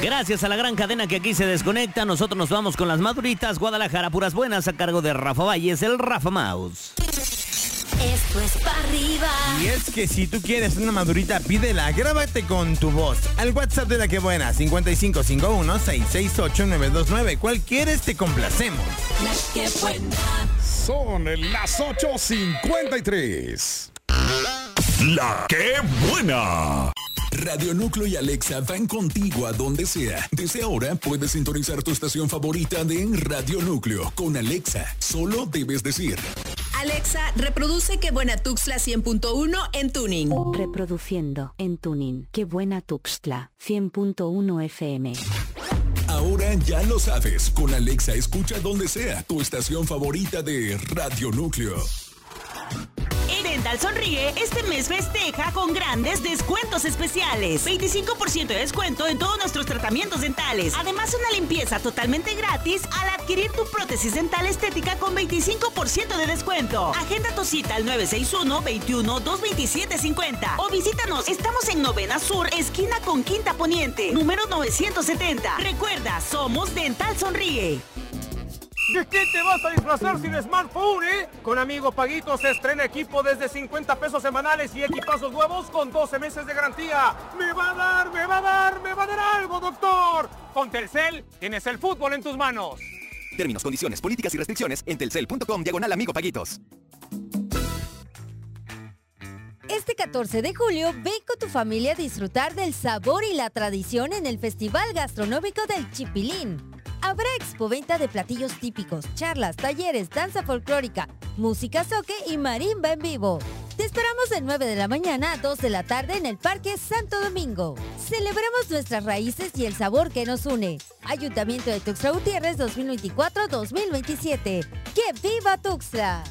Gracias a la gran cadena que aquí se desconecta, nosotros nos vamos con las maduritas. Guadalajara, puras buenas, a cargo de Rafa Valles, el Rafa Mouse. Esto es para arriba. Y es que si tú quieres una madurita, pídela, grábate con tu voz al WhatsApp de La Que Buena, 5551-668-929. ¿Cuál quieres? Te complacemos. La Que Buena. Son las 8:53. La Que Buena. Radio Núcleo y Alexa van contigo a donde sea. Desde ahora puedes sintonizar tu estación favorita de Radio Núcleo con Alexa. Solo debes decir: Alexa, reproduce Que Buena Tuxtla 100.1 en tuning. Reproduciendo en tuning Que Buena Tuxtla 100.1 FM. Ahora ya lo sabes. Con Alexa escucha donde sea tu estación favorita de Radio Núcleo. Dental Sonríe este mes festeja con grandes descuentos especiales. 25% de descuento en todos nuestros tratamientos dentales. Además, una limpieza totalmente gratis al adquirir tu prótesis dental estética con 25% de descuento. Agenda tu cita al 961-21-227-50 o visítanos. Estamos en Novena Sur, esquina con Quinta Poniente, número 970. Recuerda, somos Dental Sonríe. ¿De qué te vas a disfrazar sin smartphone, Con Amigo Paguito se estrena equipo desde 50 pesos semanales y equipazos nuevos con 12 meses de garantía. ¡Me va a dar algo, doctor! Con Telcel tienes el fútbol en tus manos. Términos, condiciones, políticas y restricciones en telcel.com/Amigo Paguitos. Este 14 de julio, ven con tu familia a disfrutar del sabor y la tradición en el Festival Gastronómico del Chipilín. Habrá expoventa de platillos típicos, charlas, talleres, danza folclórica, música zoque y marimba en vivo. Te esperamos de 9 de la mañana a 2 de la tarde en el Parque Santo Domingo. Celebramos nuestras raíces y el sabor que nos une. Ayuntamiento de Tuxtla Gutiérrez 2024-2027. ¡Que viva Tuxtla!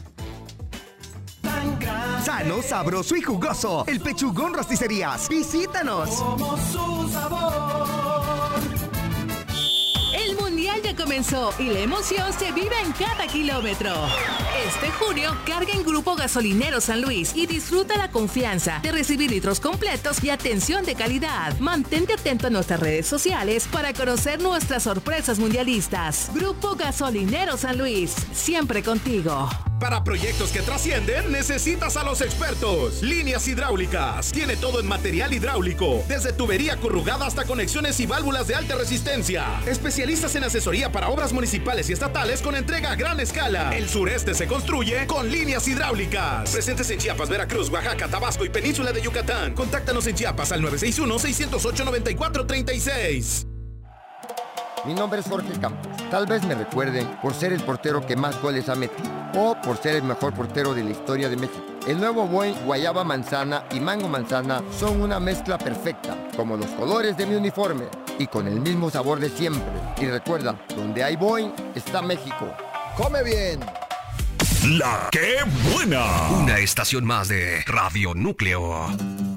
Sano, sabroso y jugoso. El Pechugón Rosticerías. Visítanos. Como su sabor. El Mundial ya comenzó y la emoción se vive en cada kilómetro. Este junio, carga en Grupo Gasolinero San Luis y disfruta la confianza de recibir litros completos y atención de calidad. Mantente atento a nuestras redes sociales para conocer nuestras sorpresas mundialistas. Grupo Gasolinero San Luis, siempre contigo. Para proyectos que trascienden, necesitas a los expertos. Líneas Hidráulicas. Tiene todo en material hidráulico. Desde tubería corrugada hasta conexiones y válvulas de alta resistencia. Especialistas en asesoría para obras municipales y estatales con entrega a gran escala. El sureste se construye con Líneas Hidráulicas. Presentes en Chiapas, Veracruz, Oaxaca, Tabasco y Península de Yucatán. Contáctanos en Chiapas al 961-608-9436. Mi nombre es Jorge Campos. Tal vez me recuerden por ser el portero que más goles ha metido o por ser el mejor portero de la historia de México. El nuevo Boing Guayaba Manzana y Mango Manzana son una mezcla perfecta, como los colores de mi uniforme y con el mismo sabor de siempre. Y recuerda, donde hay Boing está México. ¡Come bien! La Que Buena. Una estación más de Radio Núcleo.